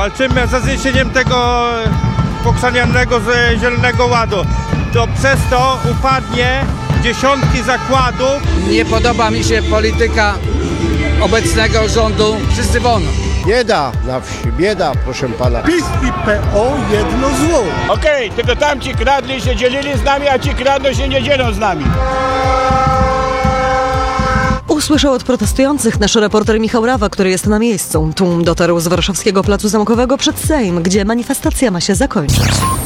Walczymy za zniesieniem tego pokrzanianego Zielonego Ładu. To przez to upadnie dziesiątki zakładów. Nie podoba mi się polityka obecnego rządu. Wszyscy wolno. Bieda na wsi, bieda, proszę pana. PiS i PO jedno zło. Okej, tylko tamci kradli się dzielili z nami, a ci kradną się nie dzielą z nami. Usłyszał od protestujących nasz reporter Michał Rawa, który jest na miejscu. Tłum dotarł z warszawskiego Placu Zamkowego przed Sejm, gdzie manifestacja ma się zakończyć.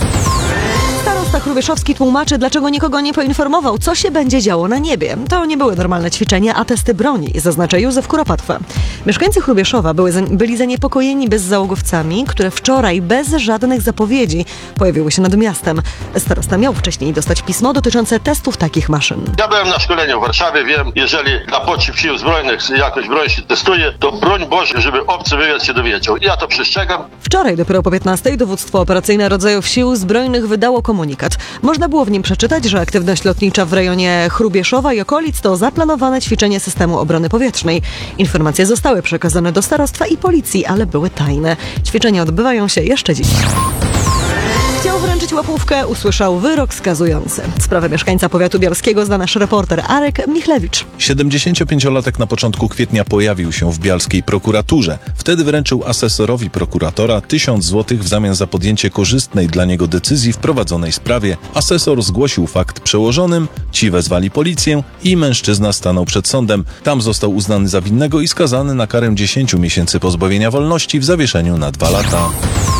Starosta Hrubieszowski tłumaczy, dlaczego nikogo nie poinformował, co się będzie działo na niebie. To nie były normalne ćwiczenia, a testy broni, zaznacza Józef Kuropatwa. Mieszkańcy Hrubieszowa byli zaniepokojeni bezzałogowcami, które wczoraj bez żadnych zapowiedzi pojawiły się nad miastem. Starosta miał wcześniej dostać pismo dotyczące testów takich maszyn. Ja byłem na szkoleniu w Warszawie, wiem, jeżeli dla potrzeb sił zbrojnych jakoś broń się testuje, to broń Boże, żeby obcy wywiad się dowiedział. Ja to przestrzegam. Wczoraj dopiero po 15 dowództwo operacyjne rodzajów sił zbrojnych wydało komunikat. Można było w nim przeczytać, że aktywność lotnicza w rejonie Hrubieszowa i okolic to zaplanowane ćwiczenie systemu obrony powietrznej. Informacje zostały przekazane do starostwa i policji, ale były tajne. Ćwiczenia odbywają się jeszcze dziś. Chciał wręczyć łapówkę, usłyszał wyrok skazujący. Sprawę mieszkańca powiatu bialskiego zna nasz reporter Arek Michlewicz. 75-latek na początku kwietnia pojawił się w bialskiej prokuraturze. Wtedy wręczył asesorowi prokuratora 1000 zł w zamian za podjęcie korzystnej dla niego decyzji w prowadzonej sprawie. Asesor zgłosił fakt przełożonym, ci wezwali policję i mężczyzna stanął przed sądem. Tam został uznany za winnego i skazany na karę 10 miesięcy pozbawienia wolności w zawieszeniu na 2 lata.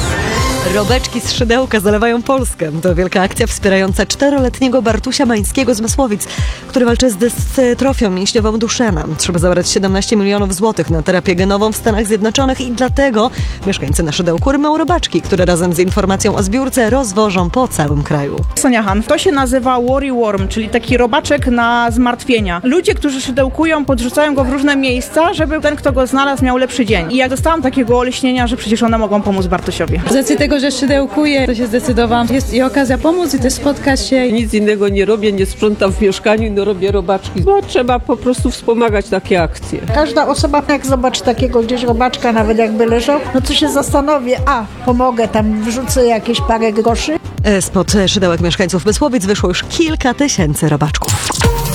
Robeczki z szydełka zalewają Polskę. To wielka akcja wspierająca 4-letniego Bartusia Mańskiego z Mysłowic, który walczy z dystrofią mięśniową Duchenne. Trzeba zabrać 17 milionów złotych na terapię genową w Stanach Zjednoczonych i dlatego mieszkańcy na szydełku rymą robaczki, które razem z informacją o zbiórce rozwożą po całym kraju. Sonia Han, to się nazywa worry worm, czyli taki robaczek na zmartwienia. Ludzie, którzy szydełkują, podrzucają go w różne miejsca, żeby ten, kto go znalazł, miał lepszy dzień. I ja dostałam takiego olśnienia, że przecież one mogą pomóc Bartusiowi. Z racji tego, że szydełkuję, to się zdecydowałam. Jest i okazja pomóc i też spotkać się. Nic innego nie robię, nie sprzątam w mieszkaniu, no robię robaczki. Bo trzeba po prostu wspomagać takie akcje. Każda osoba, jak zobaczy takiego gdzieś robaczka, nawet jakby leżał, no to się zastanowi, pomogę, tam wrzucę jakieś parę groszy. Spod szydełek mieszkańców Mysłowic wyszło już kilka tysięcy robaczków.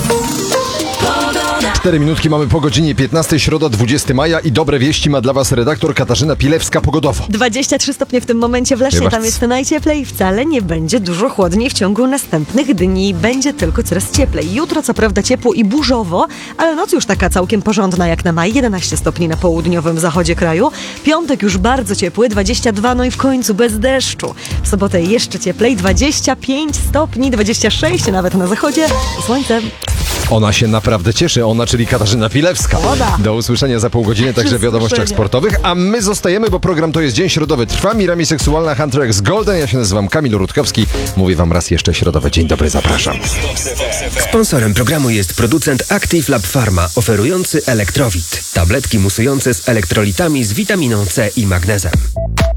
4 minutki mamy po godzinie 15, środa 20 maja i dobre wieści ma dla Was redaktor Katarzyna Pilewska-Pogodowo. 23 stopnie w tym momencie w Lesznie, tam jest najcieplej i wcale nie będzie dużo chłodniej w ciągu następnych dni. Będzie tylko coraz cieplej. Jutro co prawda ciepło i burzowo, ale noc już taka całkiem porządna jak na maj, 11 stopni na południowym zachodzie kraju. Piątek już bardzo ciepły, 22, no i w końcu bez deszczu. W sobotę jeszcze cieplej, 25 stopni, 26 nawet na zachodzie i słońce. Ona się naprawdę cieszy, czyli Katarzyna Pilewska. Do usłyszenia za pół godziny, także w wiadomościach sportowych. A my zostajemy, bo program to jest Dzień Środowy. Trwa Mirami Seksualna Hunter X Golden. Ja się nazywam Kamil Rutkowski. Mówię Wam raz jeszcze środowy. Dzień dobry, zapraszam. Sponsorem programu jest producent Active Lab Pharma, oferujący Elektrowit. Tabletki musujące z elektrolitami z witaminą C i magnezem.